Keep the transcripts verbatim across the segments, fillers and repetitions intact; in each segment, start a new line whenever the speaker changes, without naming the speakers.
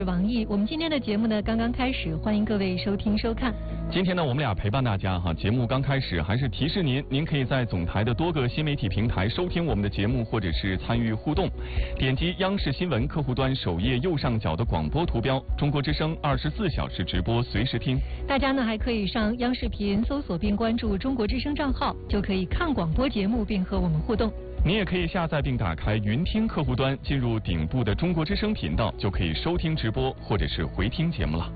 王毅，我们今天的节目呢刚刚开始，欢迎各位收听收看。
今天呢，我们俩陪伴大家哈。节目刚开始，还是提示您，您可以在总台的多个新媒体平台收听我们的节目，或者是参与互动。点击央视新闻客户端首页右上角的广播图标，中国之声二十四小时直播，随时听。
大家呢还可以上央视频搜索并关注中国之声账号，就可以看广播节目并和我们互动。
你也可以下载并打开云听客户端，进入顶部的中国之声频道，就可以收听直播或者是回听节目了。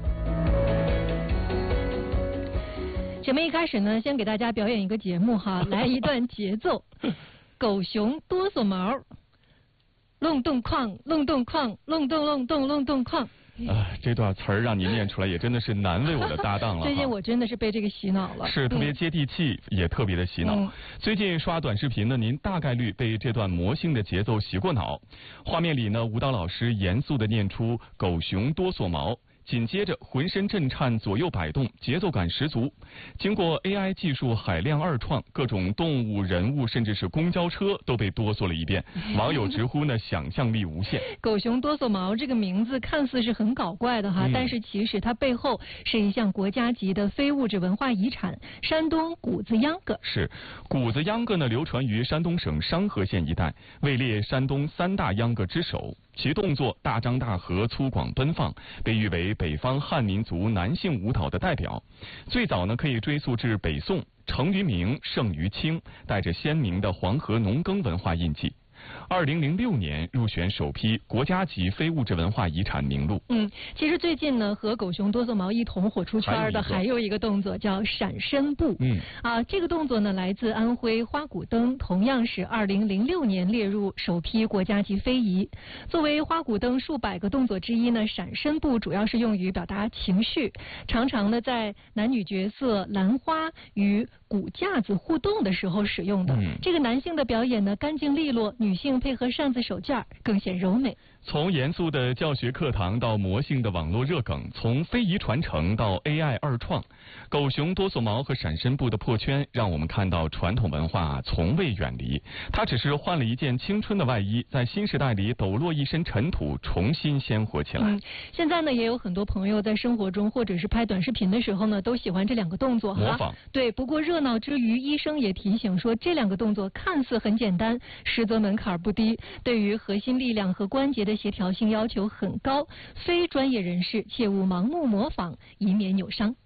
节目一开始呢，先给大家表演一个节目哈，来一段节奏。狗熊哆嗦毛，隆咚哐，隆咚哐，隆咚隆咚隆咚哐。
啊，这段词儿让你念出来也真的是难为我的搭档了。
最近我真的是被这个洗脑了，
是特别接地气，嗯、也特别的洗脑。嗯、最近刷短视频呢，您大概率被这段魔性的节奏洗过脑。画面里呢，舞蹈老师严肃地念出“狗熊哆嗦毛”。紧接着，浑身震颤，左右摆动，节奏感十足。经过 A I 技术海量二创，各种动物、人物，甚至是公交车都被哆嗦了一遍。网友直呼呢，想象力无限。
狗熊哆嗦毛这个名字看似是很搞怪的哈，嗯、但是其实它背后是一项国家级的非物质文化遗产——山东谷子秧歌。
是，谷子秧歌呢，流传于山东省商河县一带，位列山东三大秧歌之首。其动作大张大合、粗犷奔放，被誉为北方汉民族男性舞蹈的代表。最早呢，可以追溯至北宋，成于明，盛于清，带着鲜明的黄河农耕文化印记。二零零六年入选首批国家级非物质文化遗产名录。
嗯，其实最近呢，和狗熊哆嗦毛一同火出圈的还有一个动作叫闪身步。嗯，啊，这个动作呢来自安徽花鼓灯，同样是二零零六年列入首批国家级非遗。作为花鼓灯数百个动作之一呢，闪身步主要是用于表达情绪，常常呢在男女角色兰花与鼓架子互动的时候使用的。嗯、这个男性的表演呢干净利落，女性配合扇子手绢更显柔美。
从严肃的教学课堂到魔性的网络热梗，从非遗传承到 A I 二创，狗熊哆嗦毛和闪身步的破圈，让我们看到传统文化从未远离，它只是换了一件青春的外衣，在新时代里抖落一身尘土，重新鲜活起来。嗯，
现在呢，也有很多朋友在生活中或者是拍短视频的时候呢，都喜欢这两个动作哈。
模仿。
对，不过热闹之余，医生也提醒说，这两个动作看似很简单，实则门槛不低，对于核心力量和关节的协调性要求很高，非专业人士切勿盲目模仿，以免扭伤。